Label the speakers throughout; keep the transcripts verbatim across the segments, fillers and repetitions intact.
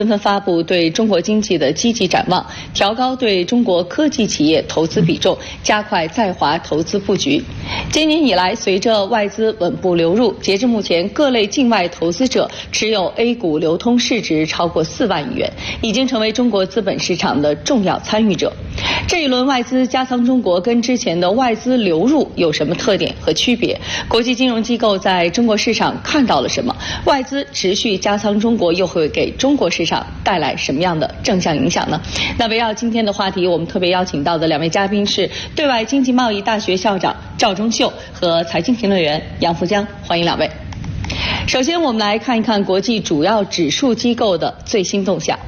Speaker 1: 纷纷发布对中国经济的积极展望，调高对中国科技企业投资比重，加快在华投资布局。今年以来，随着外资稳步流入，截至目前，各类境外投资者持有 A 股流通市值超过四万亿元，已经成为中国资本市场的重要参与者。这一轮外资加仓中国跟之前的外资流入有什么特点和区别？国际金融机构在中国市场看到了什么？外资持续加仓中国又会给中国市场带来什么样的正向影响呢？那围绕今天的话题，我们特别邀请到的两位嘉宾是对外经济贸易大学校长赵忠秀和财经评论员杨福江，欢迎两位。首先，我们来看一看国际主要指数机构的最新动向。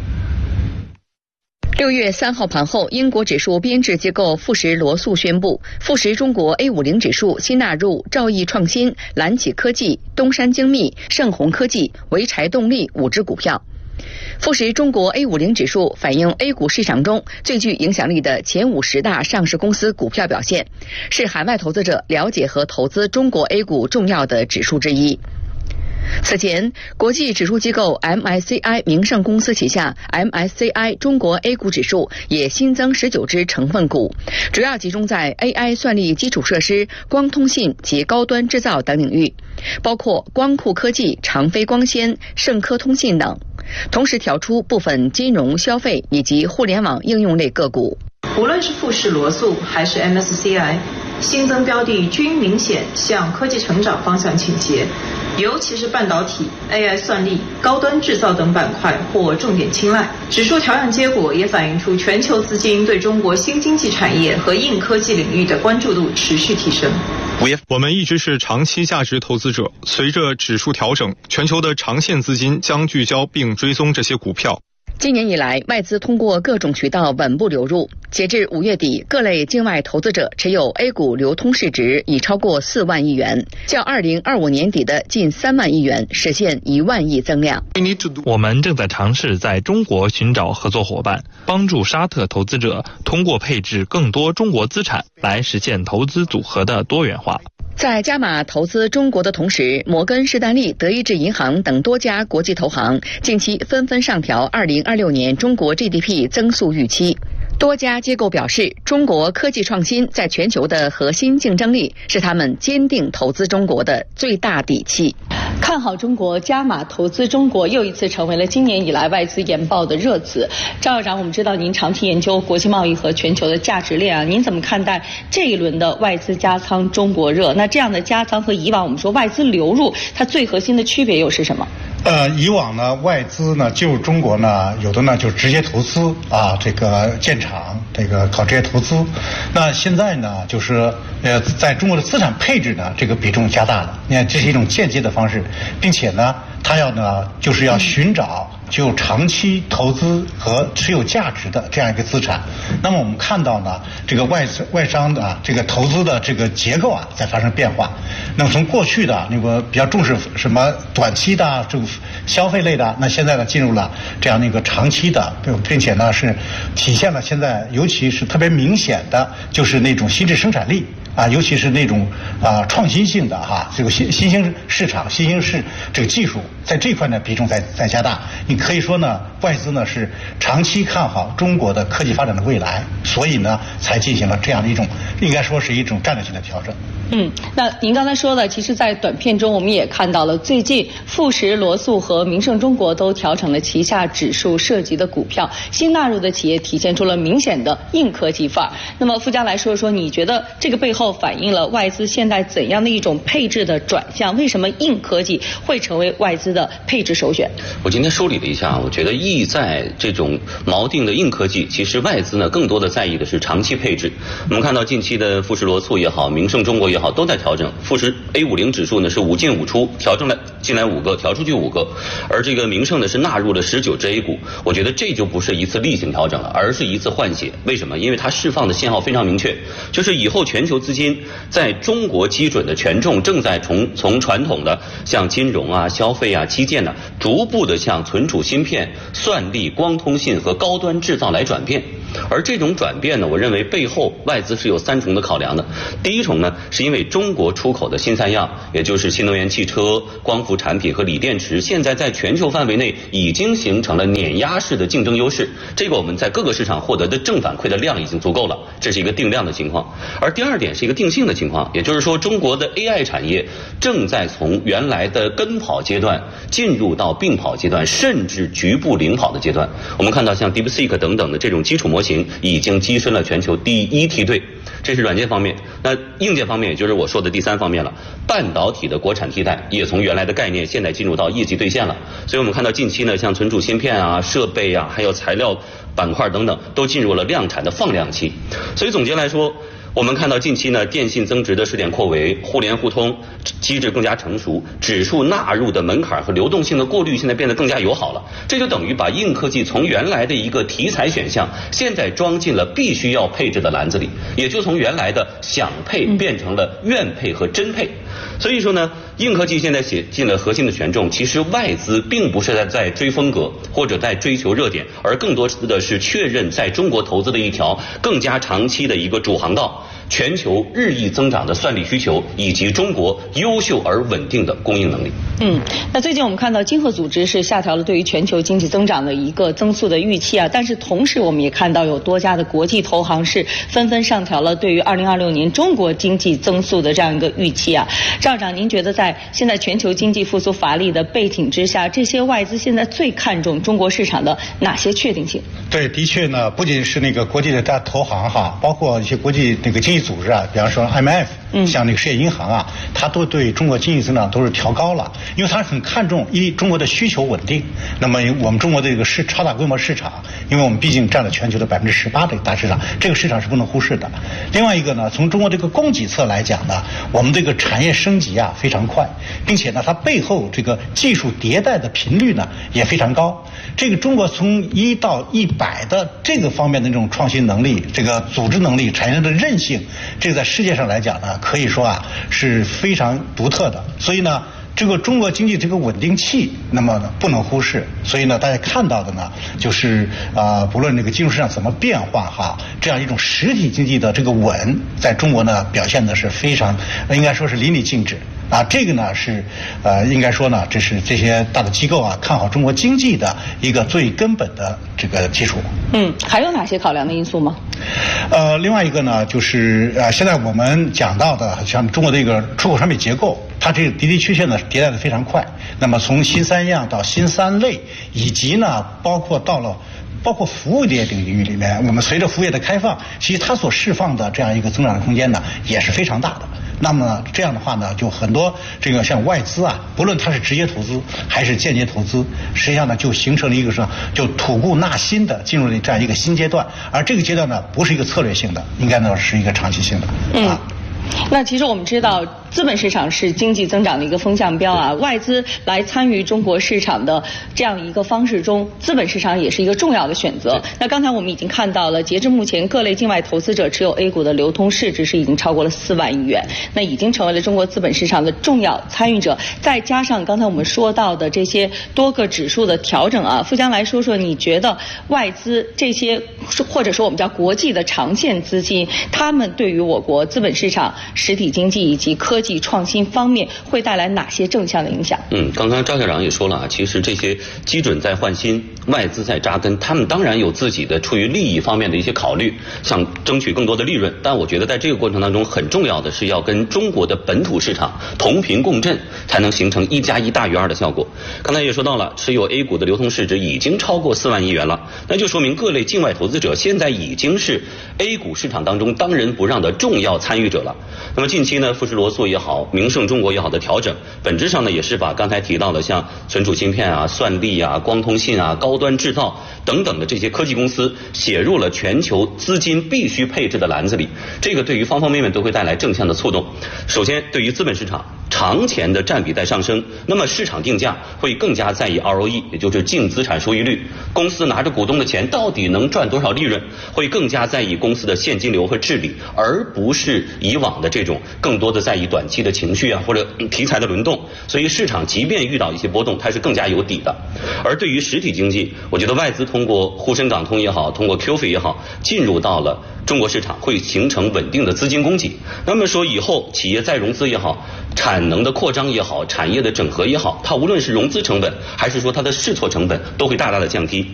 Speaker 1: 六月三号盘后，英国指数编制机构富时罗素宣布，富时中国 A 五十 指数新纳入兆易创新、蓝启科技、东山精密、盛虹科技、潍柴动力五只股票。富时中国 A 五十 指数反映 A 股市场中最具影响力的前五十大上市公司股票表现，是海外投资者了解和投资中国 A 股重要的指数之一。此前，国际指数机构 M S C I 名胜公司旗下 M S C I 中国 A 股指数也新增十九只成分股，主要集中在 A I 算力基础设施、光通信及高端制造等领域，包括光酷科技、长飞光纤、盛科通信等，同时调出部分金融、消费以及互联网应用类个股。
Speaker 2: 无论是富时罗素还是 M S C I， 新增标的均明显向科技成长方向倾斜，尤其是半导体、A I 算力、高端制造等板块获重点青睐。指数调整结果也反映出全球资金对中国新经济产业和硬科技领域的关注度持续提升。
Speaker 3: 我们一直是长期价值投资者，随着指数调整，全球的长线资金将聚焦并追踪这些股票。
Speaker 1: 今年以来，外资通过各种渠道稳步流入。截至五月底，各类境外投资者持有 A 股流通市值已超过四万亿元，较二零二五年底的近三万亿元实现一万亿增量。
Speaker 4: 我们正在尝试在中国寻找合作伙伴，帮助沙特投资者通过配置更多中国资产来实现投资组合的多元化。
Speaker 1: 在加码投资中国的同时，摩根士丹利、德意志银行等多家国际投行近期纷纷上调二零二六年中国 G D P 增速预期。多家机构表示，中国科技创新在全球的核心竞争力是他们坚定投资中国的最大底气。看好中国，加码投资中国又一次成为了今年以来外资研报的热词。赵校长，我们知道您长期研究国际贸易和全球的价值链啊，您怎么看待这一轮的外资加仓中国热？那这样的加仓和以往我们说外资流入，它最核心的区别又是什么？
Speaker 5: 呃，以往呢，外资呢就中国呢，有的呢就直接投资啊，这个建厂，这个搞这些投资。那现在呢，就是呃，在中国的资产配置呢，这个比重加大了。你看，这是一种间接的方式，并且呢，它要呢，就是要寻找具有长期投资和持有价值的这样一个资产。那么我们看到呢，这个外外商的这个投资的这个结构啊，在发生变化。那么从过去的那个比较重视什么短期的这个消费类的，那现在呢进入了这样的一个长期的，并且呢是体现了现在尤其是特别明显的就是那种新质生产力啊，尤其是那种啊创新性的哈，这个新新兴市场、新兴市这个技术，在这块呢比重在在加大。你可以说呢，外资呢是长期看好中国的科技发展的未来，所以呢才进行了这样的一种，应该说是一种战略性的调整。
Speaker 1: 嗯，那您刚才说的，其实在短片中我们也看到了，最近富时罗素和名胜中国都调整了旗下指数涉及的股票，新纳入的企业体现出了明显的硬科技范儿。那么富江来说说，你觉得这个背后反映了外资现在怎样的一种配置的转向？为什么硬科技会成为外资的配置首选？
Speaker 6: 我今天梳理了一下，我觉得意在这种锚定的硬科技，其实外资呢更多的在意的是长期配置。我们看到近期的富时罗素也好，名胜中国也好，都在调整。富时 A 五十 指数呢是五进五出，调整了进来五个，调出去五个，而这个名胜呢是纳入了十九只 A 股。我觉得这就不是一次例行调整了，而是一次换血。为什么？因为它释放的信号非常明确，就是以后全球资金在中国基准的权重正在从从传统的像金融啊、消费啊、 基建呢，逐步的向存储芯片、算力、光通信和高端制造来转变。而这种转变呢，我认为背后外资是有三重的考量的。第一重呢，是因为中国出口的新三样，也就是新能源汽车、光伏产品和锂电池，现在在全球范围内已经形成了碾压式的竞争优势。这个我们在各个市场获得的正反馈的量已经足够了，这是一个定量的情况。而第二点是一个定性的情况，也就是说，中国的 A I 产业正在从原来的跟跑阶段进入到并跑阶段，甚至局部领跑的阶段。我们看到像 DeepSeek 等等的这种基础模型已经跻身了全球第一梯队，这是软件方面。那硬件方面，也就是我说的第三方面了，半导体的国产替代也从原来的概念现在进入到业绩兑现了。所以我们看到近期呢，像存储芯片啊、设备啊，还有材料板块等等，都进入了量产的放量期。所以总结来说，我们看到近期呢，电信增值的试点扩围，互联互通机制更加成熟，指数纳入的门槛和流动性的过滤现在变得更加友好了。这就等于把硬科技从原来的一个题材选项，现在装进了必须要配置的篮子里，也就从原来的想配变成了愿配和真配。所以说呢，硬科技现在写进了核心的权重，其实外资并不是在在追风格或者在追求热点，而更多的是确认在中国投资的一条更加长期的一个主航道。全球日益增长的算力需求，以及中国优秀而稳定的供应能力。
Speaker 1: 嗯，那最近我们看到金鹤组织是下调了对于全球经济增长的一个增速的预期啊，但是同时我们也看到有多家的国际投行是纷纷上调了对于二零二六年中国经济增速的这样一个预期啊。赵长，您觉得在现在全球经济复苏乏力的背景之下，这些外资现在最看重中国市场的哪些确定性？
Speaker 5: 对，的确呢，不仅是那个国际的大投行哈，包括一些国际那个经济组织啊，比方说 I M F， 嗯，像那个世界银行啊，它都对中国经济增长都是调高了，因为它很看重一中国的需求稳定。那么我们中国的这个市超大规模市场，因为我们毕竟占了全球的百分之十八的大市场，这个市场是不能忽视的。另外一个呢，从中国这个供给侧来讲呢，我们这个产业升级啊非常快，并且呢，它背后这个技术迭代的频率呢也非常高。这个中国从一到一百的这个方面的这种创新能力，这个组织能力、产业的韧性，这个在世界上来讲呢，可以说啊是非常独特的。所以呢，这个中国经济这个稳定器，那么呢不能忽视。所以呢，大家看到的呢，就是啊、呃，不论这个金融市场怎么变化哈，这样一种实体经济的这个稳，在中国呢表现的是非常，应该说是淋漓尽致。啊，这个呢是，呃，应该说呢，这是这些大的机构啊看好中国经济的一个最根本的这个基础。
Speaker 1: 嗯，还有哪些考量的因素吗？
Speaker 5: 呃，另外一个呢，就是呃，现在我们讲到的，像中国的一个出口产品结构，它这个的的确确呢迭代的非常快。那么从新三样到新三类，以及呢，包括到了。包括服务业领域里面，我们随着服务业的开放，其实它所释放的这样一个增长的空间呢，也是非常大的。那么这样的话呢，就很多这个像外资啊，不论它是直接投资还是间接投资，实际上呢就形成了一个说就吐故纳新的进入了这样一个新阶段。而这个阶段呢，不是一个策略性的，应该呢是一个长期性的。
Speaker 1: 嗯。啊那其实我们知道，资本市场是经济增长的一个风向标啊。外资来参与中国市场的这样一个方式中，资本市场也是一个重要的选择。那刚才我们已经看到了，截至目前，各类境外投资者持有 A 股的流通市值是已经超过了四万亿元，那已经成为了中国资本市场的重要参与者。再加上刚才我们说到的这些多个指数的调整啊，富江来说说，你觉得外资这些或者说我们叫国际的长线资金，他们对于我国资本市场、实体经济以及科技创新方面会带来哪些正向的影响？
Speaker 6: 嗯，刚刚赵校长也说了啊，其实这些基准在换新，外资在扎根，他们当然有自己的出于利益方面的一些考虑，想争取更多的利润。但我觉得在这个过程当中，很重要的是要跟中国的本土市场同频共振，才能形成一加一大于二的效果。刚才也说到了，持有 A 股的流通市值已经超过四万亿元了，那就说明各类境外投资者现在已经是 A 股市场当中当仁不让的重要参与者了。那么近期呢，富时罗素也好，明晟中国也好的调整，本质上呢也是把刚才提到的像存储芯片啊、算力啊、光通信啊、高端制造等等的这些科技公司写入了全球资金必须配置的篮子里。这个对于方方面面都会带来正向的触动。首先，对于资本市场， 长钱的占比在上升，那么市场定价会更加在意 R O E， 也就是净资产收益率。公司拿着股东的钱到底能赚多少利润，会更加在意公司的现金流和治理，而不是以往的这种更多的在意短期的情绪啊或者题材的轮动。所以市场即便遇到一些波动，它是更加有底的。而对于实体经济，我觉得外资通过沪深港通也好，通过 Q F I 也好，进入到了中国市场，会形成稳定的资金供给。那么说以后企业再融资也好，产能的扩张也好，产业的整合也好，它无论是融资成本还是说它的试错成本都会大大的降低。